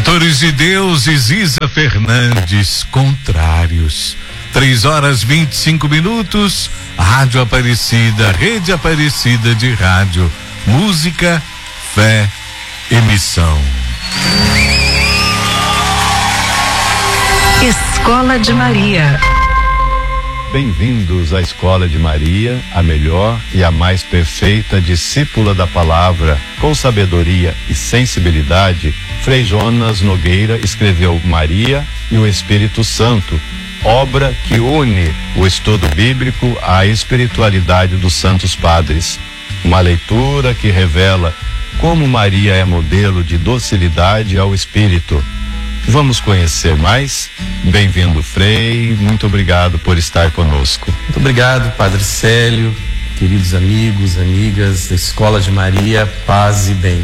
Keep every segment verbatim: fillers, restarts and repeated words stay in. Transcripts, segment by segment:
Cantores de Deus e Ziza Fernandes, Contrários. Três horas vinte e cinco minutos. Rádio Aparecida, Rede Aparecida de Rádio. Música, fé, emissão. Escola de Maria. Bem-vindos à Escola de Maria, a melhor e a mais perfeita discípula da palavra. Com sabedoria e sensibilidade, Frei Jonas Nogueira escreveu Maria e o Espírito Santo, obra que une o estudo bíblico à espiritualidade dos santos padres. Uma leitura que revela como Maria é modelo de docilidade ao Espírito. Vamos conhecer mais? Bem-vindo, Frei. Muito obrigado por estar conosco. Muito obrigado, Padre Célio, queridos amigos, amigas da Escola de Maria, paz e bem.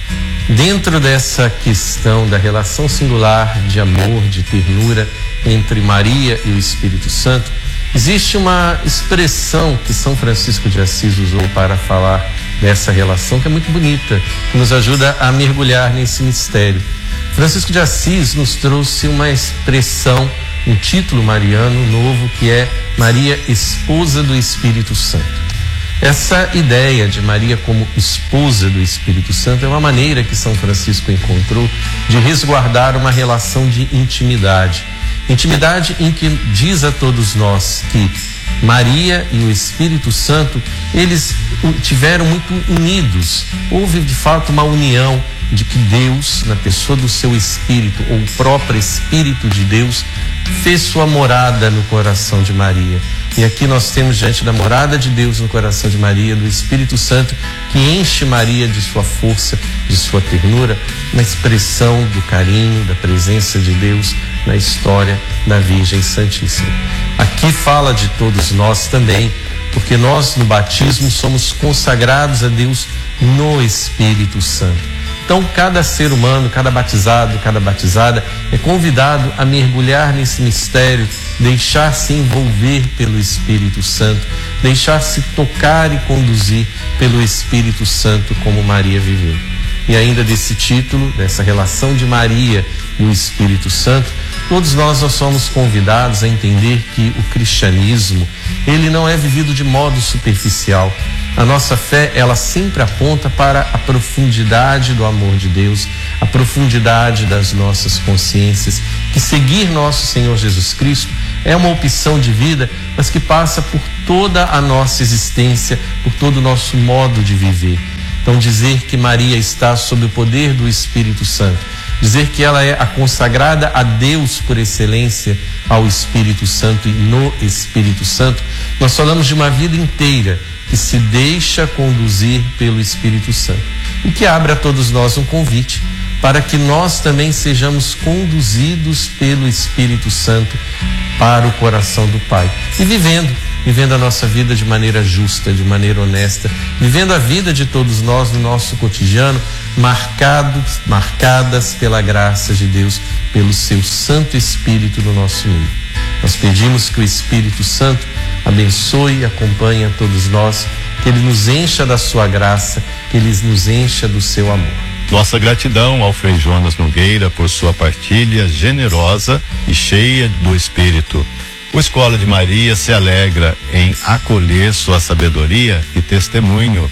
Dentro dessa questão da relação singular de amor, de ternura entre Maria e o Espírito Santo, existe uma expressão que São Francisco de Assis usou para falar dessa relação, que é muito bonita, que nos ajuda a mergulhar nesse mistério. Francisco de Assis nos trouxe uma expressão, um título mariano novo, que é Maria, Esposa do Espírito Santo. Essa ideia de Maria como esposa do Espírito Santo é uma maneira que São Francisco encontrou de resguardar uma relação de intimidade. Intimidade em que diz a todos nós que Maria e o Espírito Santo, eles tiveram muito unidos. Houve de fato uma união de que Deus, na pessoa do seu Espírito, ou o próprio Espírito de Deus, fez sua morada no coração de Maria. E aqui nós temos diante da morada de Deus no coração de Maria, do Espírito Santo, que enche Maria de sua força, de sua ternura, na expressão do carinho, da presença de Deus na história da Virgem Santíssima. Aqui fala de todos nós também, porque nós no batismo somos consagrados a Deus no Espírito Santo. Então, cada ser humano, cada batizado, cada batizada é convidado a mergulhar nesse mistério, deixar-se envolver pelo Espírito Santo, deixar-se tocar e conduzir pelo Espírito Santo como Maria viveu. E ainda desse título, dessa relação de Maria e o Espírito Santo, todos nós, nós somos convidados a entender que o cristianismo, ele não é vivido de modo superficial. A nossa fé, ela sempre aponta para a profundidade do amor de Deus, a profundidade das nossas consciências, que seguir nosso Senhor Jesus Cristo é uma opção de vida, mas que passa por toda a nossa existência, por todo o nosso modo de viver. Então, dizer que Maria está sob o poder do Espírito Santo, dizer que ela é a consagrada a Deus por excelência, ao Espírito Santo e no Espírito Santo, nós falamos de uma vida inteira que se deixa conduzir pelo Espírito Santo e que abre a todos nós um convite para que nós também sejamos conduzidos pelo Espírito Santo para o coração do Pai e vivendo, vivendo a nossa vida de maneira justa, de maneira honesta, vivendo a vida de todos nós no nosso cotidiano, marcados, marcadas pela graça de Deus, pelo seu Santo Espírito no nosso meio. Nós pedimos que o Espírito Santo abençoe e acompanhe a todos nós, que Ele nos encha da sua graça, que Ele nos encha do seu amor. Nossa gratidão ao Frei Jonas Nogueira por sua partilha generosa e cheia do Espírito. O Escola de Maria se alegra em acolher sua sabedoria e testemunho.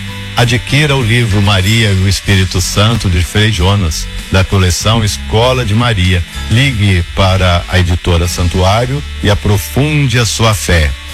Adquira o livro Maria e o Espírito Santo de Frei Jonas, da coleção Escola de Maria. Ligue para a editora Santuário e aprofunde a sua fé.